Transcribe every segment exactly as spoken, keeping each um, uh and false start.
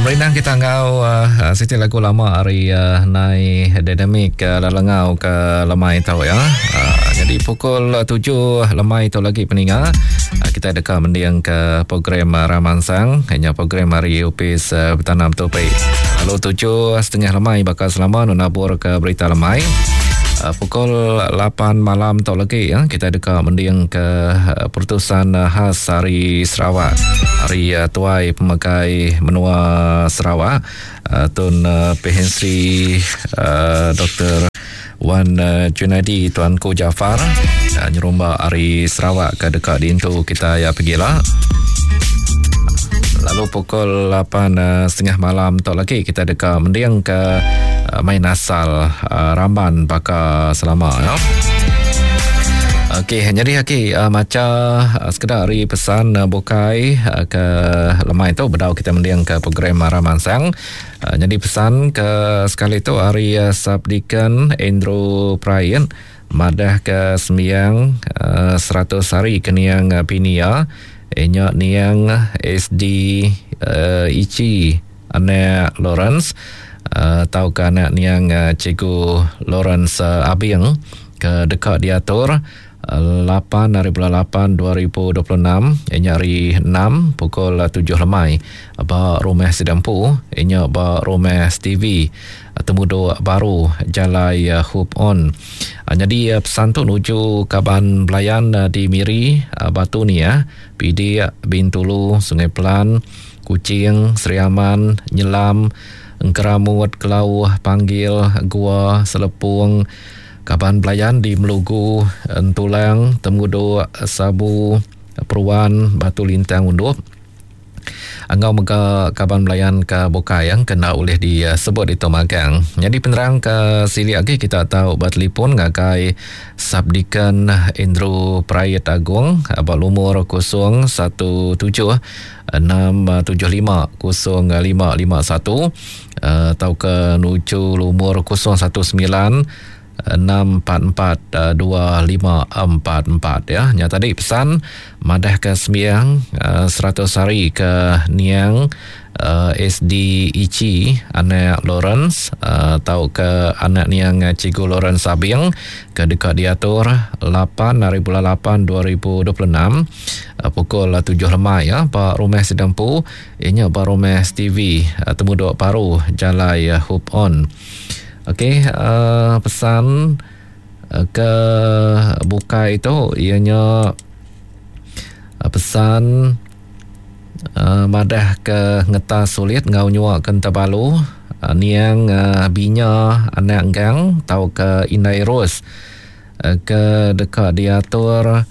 Merenang kita ngau uh, siti lagu lama hari uh, nai dinamik uh, lalangau ke lemai tau ya. Uh, jadi pukul tujuh lemai tu lagi peninga. Uh, kita dekat mendiang ke program uh, Ramansang. Hanya program hari Upis uh, Bertanam Topik. Lalu tujuh setengah lemai bakal selama nunabur ke berita lemai. Uh, pukul lapan malam tu lagi ya, kita dekat mendiang ke uh, Pertusan uh, khas hari Sarawak, hari uh, tuai pemakai menua Sarawak, uh, Tun uh, P H C uh, Doktor Wan uh, Junaidi Tuanku Jafar uh, nyerumba hari Sarawak ke dekat di itu kita ya pergilah. Lalu pukul lapan uh, setengah malam tu lagi kita dekat mendiang ke uh, main asal uh, Ramban Bakar selama ya. Okey, jadi okey uh, macam uh, sekedar hari pesan uh, bukai uh, ke lemai tu berdau kita mendiang ke program Ramansang. Uh, jadi pesan ke sekali tu hari uh, Sabdikan Andrew Pryan madah ke sembiang uh, seratus hari keniang uh, pinia Enyak niang S D uh, Ichi anak Lawrence uh, tau ke anak niang uh, Cikgu Lawrence uh, Abiang ke dekat diatur uh, lapan hari bulan lapan dua ribu dua puluh enam enyak hari enam pukul tujuh lemai ba rumah Sedampu enyak ba rumah Stevie temudo baru Jalai uh, Hope On. Uh, jadi uh, pesan tu nuju Kaban Belayan uh, di Miri uh, Batu ni ya, P D Bintulu, Sungai Pelan, Kuching, Seriaman, Nyelam, Engkeramut, Kelau, Panggil, Gua, Selepung, Kaban Belayan di Melugu, Entulang, Temudo, Sabu, Peruan, Batu Lintang Undup. Angau mega Kaban Belayan ke Bukai yang kena oleh disebut di Tomagang. Jadi penerang ke sili lagi kita tahu bertelefon ngakai Sabdikan Andrew Pryan Agung abang umur kosong satu tujuh enam tujuh lima kosong lima lima satu atau ke nuju umur kosong satu sembilan enam empat empat dua lima empat empat ya. Nya tadi pesan madah ke sembiang uh, seratus hari ke niang uh, S D Ichi anak Lawrence uh, tau ke anak niang Cikgu Lawrence Abiang ke dekat diatur lapan hari bulan lapan dua ribu dua puluh enam uh, pukul tujuh lemai ya Pak Rumah Sedampu ianya Pak Rumah Stevie uh, temuduk paru Jalai uh, Hope On. Okey, uh, pesan uh, ke buka itu ianya uh, pesan uh, madah ke ngeta sulit ngau nyua kenta balu uh, niang uh, binya anak enggang tau ke Inai Ros uh, ke dekat diatur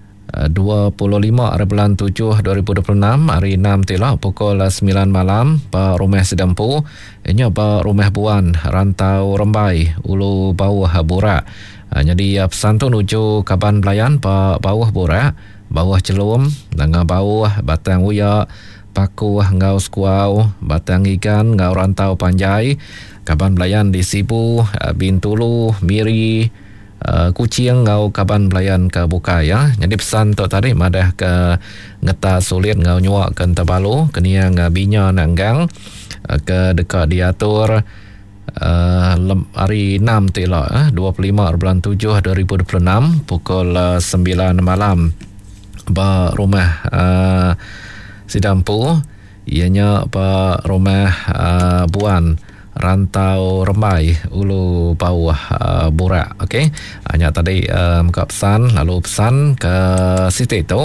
dua puluh lima hari bulan tujuh dua ribu dua puluh enam hari enam tilah pukul sembilan malam Pak Rumah Sedampu ini Pak Rumah Buan Rantau Rembai Ulu Bawah Borak. Jadi pesan tu nuju Kaban Belayan Pak Bawah Borak Bawah Celum Nangah Bawah Batang Uyak Paku Ngau Skuau Batang Ikan Ngau Rantau Panjai Kaban Belayan di Sibu Bintulu Miri Uh, Kuching ngau Kaban Belayan ke Bukai ya. Jadi pesan tu tadi madah ke ngeta sulit ngau nyuak ke Tabalu keniang uh, binya nanggang uh, ke dekat diatur uh, lem, hari enam tu lah uh, dua puluh lima bulan tujuh dua ribu dua puluh enam pukul uh, sembilan malam ba rumah uh, Sedampu ianya ba rumah uh, Buan Rantau Rembai Ulu Bawah uh, Borak. Okey, hanya tadi uh, muka pesan lalu pesan ke Siti tu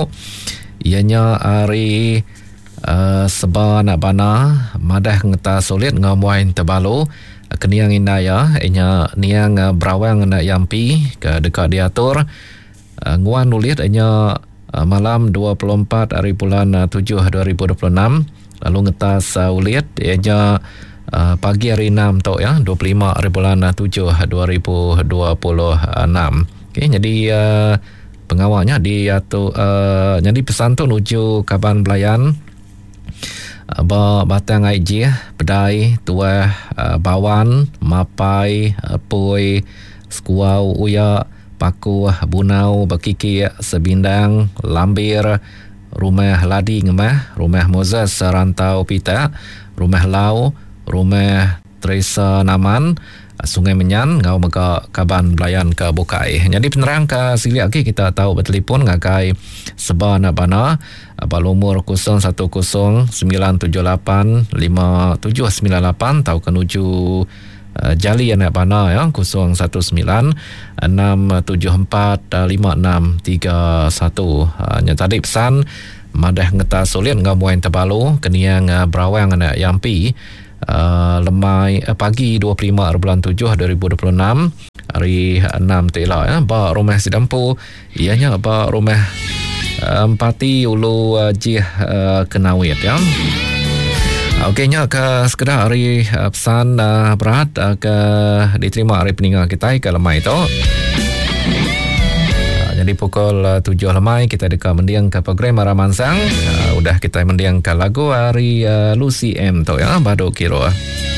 ianya hari uh, seba nak bana madah ngeta sulit ngamuain tebalu keniang indaya inya niang uh, berawang nak yampi ke dekat diatur uh, nguan nulit inya uh, malam dua puluh empat hari bulan uh, tujuh dua ribu dua puluh enam lalu ngetas uh, ulit ianya Uh, pagi hari enam tu ya dua puluh lima hari bulan tujuh dua ribu dua puluh enam. Okey, jadi uh, pengawalnya di atau uh, jadi pesan tu nuju Kaban Belayan uh, ba Batang I G Pedai Tua uh, Bawan Mapai uh, Pui Skuau Uya Paku Bunau Bakiki Sebindang Lambir Rumah Ladi Ngemah Rumah Moses Rantau Pita Rumah Lau, Rumah Teresa Naman, Sungai Menyan, ngau mega Kaban Belayan ke Bokai. Jadi penerang ke sili lagi kita tahu bertelefon ngagai Seba nak bana abal umur kosong satu kosong sembilan tujuh lapan lima tujuh sembilan lapan tahu kenuju uh, Jali anak bana ya kosong satu sembilan enam tujuh empat lima enam tiga satu. Hanya tadi pesan madah ngeta sulit ngamuan terbalu keniang uh, berawang anak Yampi. Uh, lemai uh, pagi dua puluh lima bulan tujuh dua ribu dua puluh enam hari enam tela ya ba rumah Sidampu ianya ba rumah uh, Empati Ulu uh, Jih uh, Kenawit ya. Okeynya ke sekedar hari uh, pesan uh, berat uh, ke diterima hari peninggal kita ke lemai itu. Jadi pukul uh, tujuh lemai kita dekat mendiang ke program Ramansang. Uh, udah kita mendiang ke lagu hari uh, Lucy M tu ya, Bado Kiro.